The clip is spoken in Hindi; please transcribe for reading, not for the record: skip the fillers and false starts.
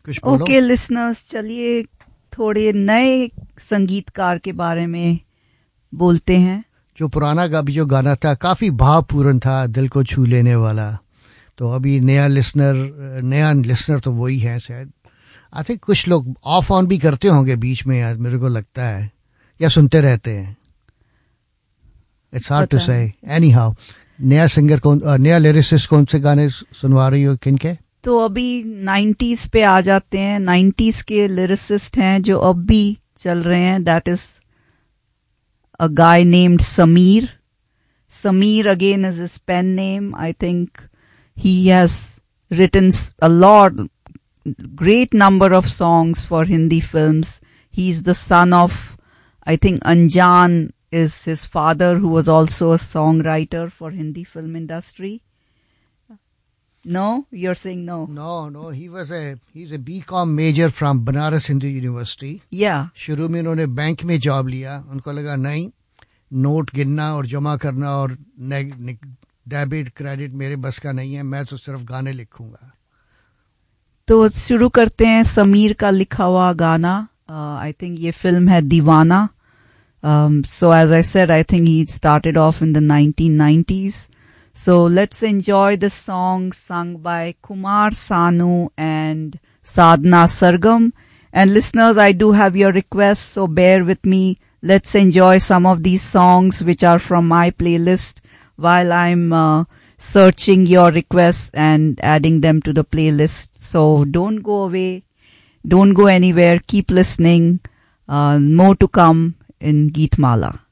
कुछ बोलो। ओके लिसनर्स, चलिए थोड़े नए संगीतकार के बारे में बोलते हैं। जो पुराना जो गाना था काफी भावपूर्ण था, दिल को छू लेने वाला। तो अभी नया लिसनर तो वही है शायद। आई थिंक कुछ लोग ऑफ ऑन भी करते होंगे बीच में, यार मेरे को लगता है, या सुनते रहते हैं। इट्स हार्ड टू से। एनी हाउ, नया सिंगर कौन, नया लिरिसिस्ट कौन से गाने सुनवा रही हो, किन के? तो अभी 90s पे आ जाते हैं। 90s के लिरिसिस्ट हैं जो अब भी चल रहे हैं। That is a guy named Sameer. Sameer again is his pen name. I think he has written great number of songs for Hindi films. He's the son of, I think Anjan is his father, who was also a songwriter for Hindi film industry. No, you're saying no. No, he's a BCom major from Banaras Hindu University. Yeah. शुरू में उन्होंने बैंक में जॉब लिया, उनको लगा नहीं, नोट गिनना और जमा करना और डेबिट क्रेडिट मेरे बस का नहीं है, मैं तो सिर्फ गाने लिखूंगा। तो शुरू करते हैं समीर का लिखा हुआ गाना। आई थिंक ये फिल्म है दीवाना। So as I said, I think he started off in the 1990s. So let's enjoy the song sung by Kumar Sanu and Sadhna Sargam. And listeners, I do have your requests, so bear with me. Let's enjoy some of these songs which are from my playlist while I'm searching your requests and adding them to the playlist. So don't go away. Don't go anywhere. Keep listening. More to come in Geetmala.